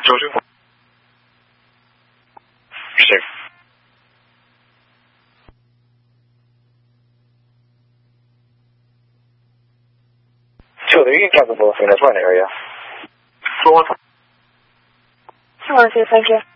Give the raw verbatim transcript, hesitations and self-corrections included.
Georgia. Six. Two, you can capable in this one area. Four one. Four one two, thank you.